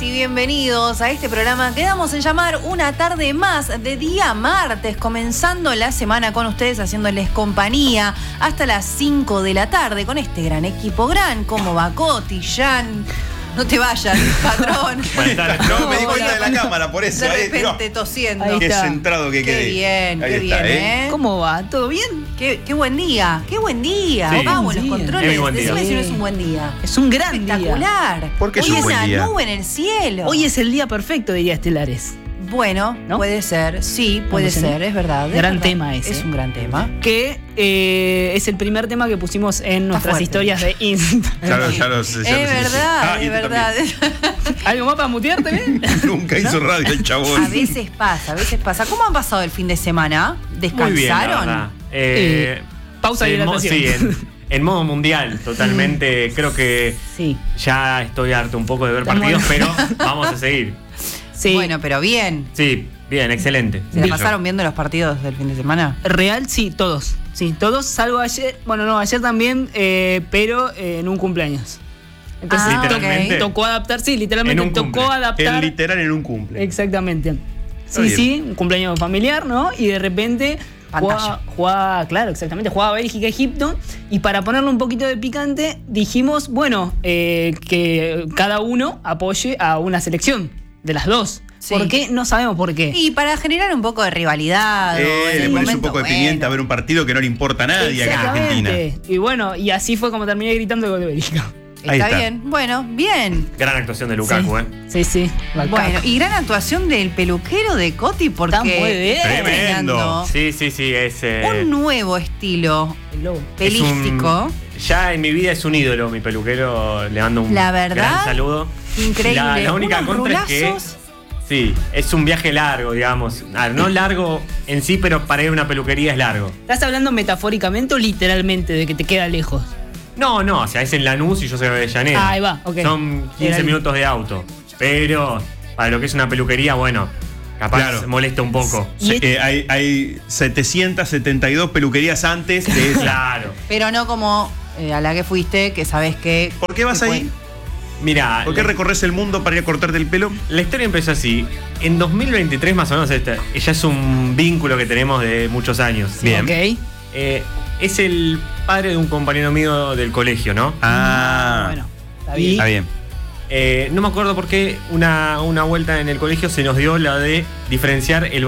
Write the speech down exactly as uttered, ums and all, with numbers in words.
y bienvenidos a este programa que damos en llamar Una Tarde Más de día martes, comenzando la semana con ustedes, haciéndoles compañía hasta las cinco de la tarde con este gran equipo. Gran, ¿cómo va Coti, Jan? No te vayas, patrón. No, me di cuenta de la cámara, por eso. De ahí, repente no. tosiendo. Qué centrado que Qué quedé. bien, Ahí qué está, bien, ¿eh? ¿eh? ¿Cómo va? ¿Todo bien? Qué, qué buen día, qué buen día. Sí. Vamos, Buen los día. controles. Es mi buen día. Decime si no es Sí. un buen día. Es un gran día. Espectacular. ¿Por qué es Hoy un buen esa día? nube en el cielo. Hoy es el día perfecto de Días Estelares. Bueno, ¿No? puede ser, sí, puede Estamos en- ser, es verdad. es Gran verdad. tema ese. Es un gran tema. Que eh, es el primer tema que pusimos en nuestras fuerte. historias de Instagram. Ya lo, ya lo, ya lo- Es verdad, Ah, y es tú verdad. ¿Algo más para mutearte, bien? también. Nunca hizo radio el chabón. A veces pasa, a veces pasa. ¿Cómo han pasado el fin de semana? Muy bien, la ¿Descansaron? verdad. Eh, Eh, pausa y en mo- hidratación. Sí, en, en modo mundial, totalmente. Creo que Sí. ya estoy harto un poco de ver Estamos- partidos, pero vamos a seguir. Sí. Bueno, pero bien. Sí, bien, excelente. ¿Se la Dicho. pasaron viendo los partidos del fin de semana? Real, sí, todos. Sí, todos, salvo ayer. Bueno, no, ayer también, eh, pero eh, en un cumpleaños. Entonces Ah, to- literalmente. tocó adaptar, sí, literalmente En un tocó cumple. adaptar. El literal en un cumple. Exactamente. Está Sí, bien. sí, un cumpleaños familiar, ¿no? Y de repente Pantalla. jugaba, jugaba, claro, exactamente, jugaba Bélgica-Egipto. Y para ponerle un poquito de picante, dijimos, bueno, eh, que cada uno apoye a una selección de las dos. Sí. ¿Por qué? No sabemos por qué. Y para generar un poco de rivalidad. o Eh, en le el pones un momento, poco de bueno. pimienta a ver un partido que no le importa a nadie acá en Argentina. Exactamente. Y bueno, y así fue como terminé gritando el gol de Bélgica. Ahí Está está. bien. Bueno, bien. Gran actuación de Lukaku, sí. ¿eh? Sí, sí. la Bueno, capa. y gran actuación del peluquero de Coti porque Está muy bien. está Tremendo. estrenando Sí, sí, sí, es. eh, un nuevo estilo El lobo. es un- pelístico. ya en mi vida es un ídolo, mi peluquero. Le mando un La verdad, gran saludo. Increíble. La, la única Unos contra es que. rulazos. Sí, es un viaje largo, digamos. A ver, no largo en sí, pero para ir a una peluquería es largo. ¿Estás hablando metafóricamente o literalmente de que te queda lejos? No, no, o sea, es en Lanús y yo soy de Avellaneda. Ahí va, ok. Son quince Era ahí. minutos de auto. Pero para lo que es una peluquería, bueno, capaz Claro. molesta un poco. Y Se- es- eh, hay, hay setecientas setenta y dos peluquerías antes de esa. Claro. Pero no como eh, a la que fuiste, que sabes que. ¿Por qué vas que ahí? fue- Mira, ¿Por qué la, recorres el mundo para ir a cortarte el pelo? la historia empezó así. En dos mil veintitrés más o menos, este, ya es un vínculo que tenemos de muchos años. Bien. Ok. Eh, es el padre de un compañero mío del colegio, ¿no? Ah, Bueno, está Y- bien. está bien. Eh, no me acuerdo por qué una, una vuelta en el colegio se nos dio la de diferenciar el